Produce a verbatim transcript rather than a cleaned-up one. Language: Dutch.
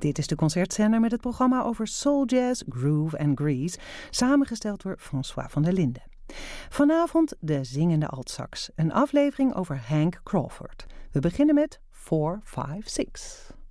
Dit is de concertzender met het programma over soul jazz, groove en grease, samengesteld door François van der Linden. Vanavond de zingende altsax, een aflevering over Hank Crawford. We beginnen met four five six.